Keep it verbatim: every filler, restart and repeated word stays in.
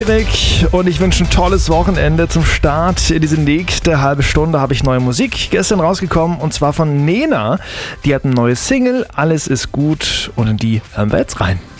Und ich wünsche ein tolles Wochenende zum Start. In diese nächste halbe Stunde habe ich neue Musik gestern rausgekommen und zwar von Nena. Die hat eine neue Single, Alles ist gut und in die hören wir jetzt rein.